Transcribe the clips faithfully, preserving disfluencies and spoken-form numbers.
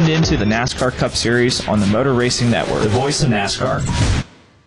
tuned into the NASCAR Cup Series on the Motor Racing Network, the voice of NASCAR.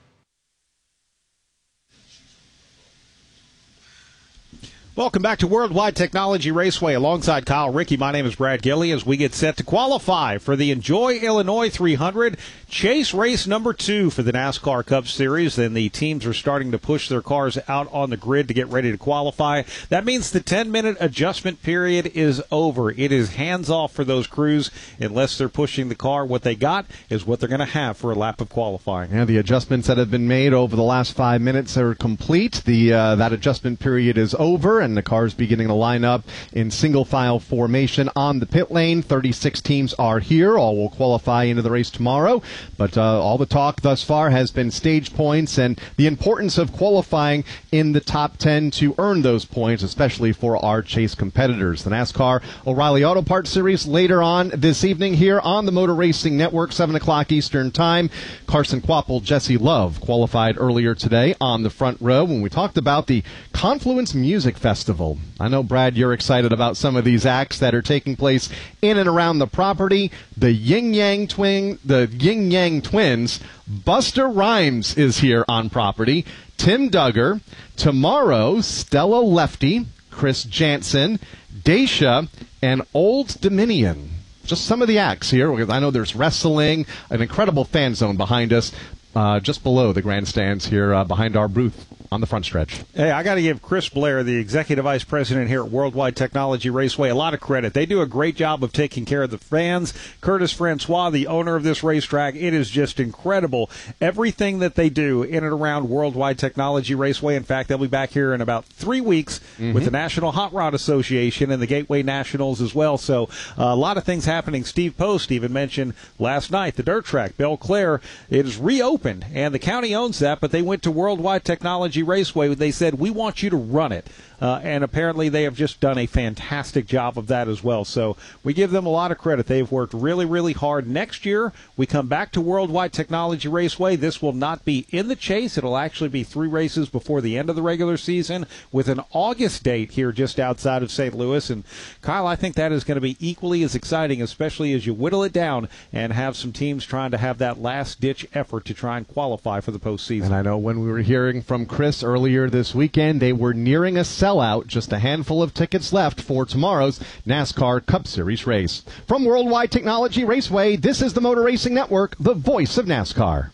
Welcome back to Worldwide Technology Raceway. Alongside Kyle Rickey, my name is Brad Gilly as we get set to qualify for the Enjoy Illinois three hundred Chase race number two for the NASCAR Cup Series. Then the teams are starting to push their cars out on the grid to get ready to qualify. That means the ten-minute adjustment period is over. It is hands-off for those crews unless they're pushing the car. What they got is what they're going to have for a lap of qualifying. Yeah, the adjustments that have been made over the last five minutes are complete. The uh, that adjustment period is over, and the cars beginning to line up in single-file formation on the pit lane. thirty-six teams are here. All will qualify into the race tomorrow. But uh, all the talk thus far has been stage points and the importance of qualifying in the top ten to earn those points, especially for our Chase competitors. The NASCAR O'Reilly Auto Parts Series later on this evening here on the Motor Racing Network, seven o'clock Eastern Time. Carson Kvapil, Jesse Love qualified earlier today on the front row when we talked about the Confluence Music Festival. I know, Brad, you're excited about some of these acts that are taking place in and around the property. The Yin Yang Twin, the Yin Yang Twins, Busta Rhymes is here on property. Tim Duggar, tomorrow, Stella Lefty, Chris Jansen, Daisha, and Old Dominion. Just some of the acts here. I know there's wrestling, an incredible fan zone behind us, uh, just below the grandstands here uh, behind our booth on the front stretch. Hey, I got to give Chris Blair, the Executive Vice President here at Worldwide Technology Raceway, a lot of credit. They do a great job of taking care of the fans. Curtis Francois, the owner of this racetrack, it is just incredible. Everything that they do in and around Worldwide Technology Raceway. In fact, they'll be back here in about three weeks mm-hmm. with the National Hot Rod Association and the Gateway Nationals as well. So uh, a lot of things happening. Steve Post even mentioned last night the dirt track, Belle Claire, it is reopened, and the county owns that, but they went to Worldwide Technology Raceway. They said, we want you to run it. Uh, and apparently they have just done a fantastic job of that as well. So we give them a lot of credit. They've worked really, really hard. Next year, we come back to Worldwide Technology Raceway. This will not be in the Chase. It'll actually be three races before the end of the regular season with an August date here just outside of Saint Louis. And, Kyle, I think that is going to be equally as exciting, especially as you whittle it down and have some teams trying to have that last-ditch effort to try and qualify for the postseason. And I know when we were hearing from Chris earlier this weekend, they were nearing a sellout. Just a handful of tickets left for tomorrow's NASCAR Cup Series race. From Worldwide Technology Raceway, this is the Motor Racing Network, the voice of NASCAR.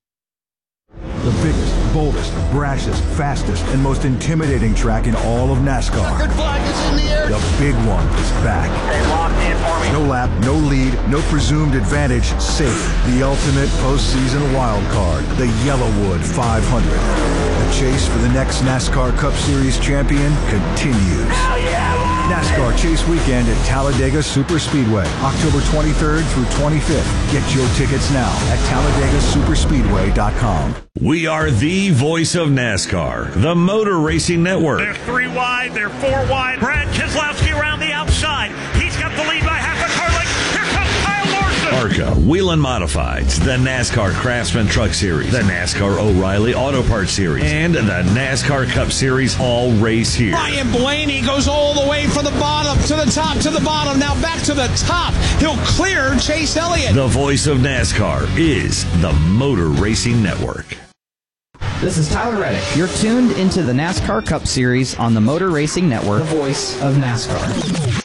The biggest, boldest, brashest, fastest, and most intimidating track in all of NASCAR. Good flag is in the air. The big one is back. They locked in for me. No lap, no lead, no presumed advantage, safe. The ultimate postseason wild card, the Yellowwood five hundred. The chase for the next NASCAR Cup Series champion continues. Hell yeah! NASCAR Chase Weekend at Talladega Superspeedway, October twenty-third through twenty-fifth. Get your tickets now at Talladega Superspeedway dot com. We are the voice of NASCAR, the Motor Racing Network. They're three wide, they're four wide. Brad Keselowski around the outside. He's got the lead by half a car length. Here comes Kyle Larson. ARCA Whelen Modifieds, the NASCAR Craftsman Truck Series, the NASCAR O'Reilly Auto Parts Series, and the NASCAR Cup Series all race here. Ryan Blaney goes all the way from the bottom to the top to the bottom. Now back to the top. He'll clear Chase Elliott. The voice of NASCAR is the Motor Racing Network. This is Tyler Reddick. You're tuned into the NASCAR Cup Series on the Motor Racing Network, the voice of NASCAR.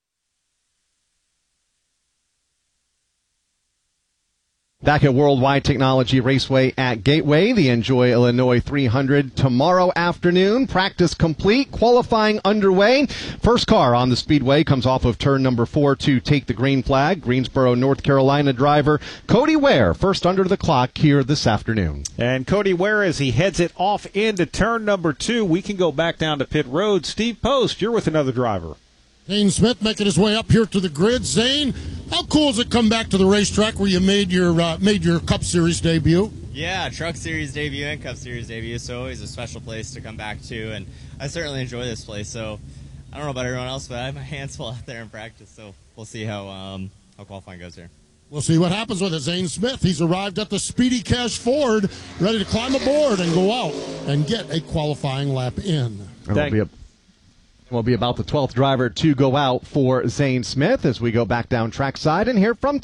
Back at Worldwide Technology Raceway at Gateway, the Enjoy Illinois three hundred tomorrow afternoon. Practice complete, qualifying underway. First car on the speedway comes off of turn number four to take the green flag. Greensboro, North Carolina driver Cody Ware, first under the clock here this afternoon. And Cody Ware, as he heads it off into turn number two, we can go back down to pit road. Steve Post, you're with another driver. Zane Smith making his way up here to the grid. Zane, how cool is it come back to the racetrack where you made your uh, made your Cup Series debut? Yeah, Truck Series debut and Cup Series debut, so always a special place to come back to, and I certainly enjoy this place. So I don't know about everyone else, but I have my hands full out there in practice, so we'll see how um, how qualifying goes here. We'll see what happens with it. Zane Smith, he's arrived at the Speedy Cash Ford, ready to climb aboard and go out and get a qualifying lap in. It'll be a will be about the twelfth driver to go out for Zane Smith as we go back down trackside and hear from